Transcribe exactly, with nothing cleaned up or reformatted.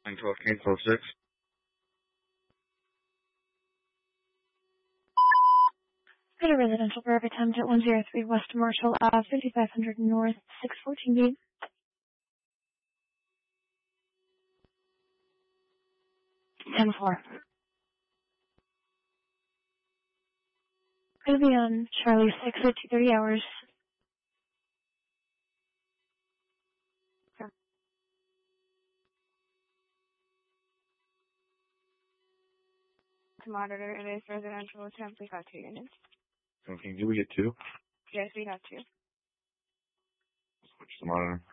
nine twelve King twelve six. Got a residential verb attempt at one oh three West Marshall Ave, fifty-five hundred North, six fourteen B. ten four. Gonna be on Charlie six at two thirty hours. Okay. To monitor, it is residential attempt. We got two units. Okay, do we get two? Yes, we have two. Switch the monitor.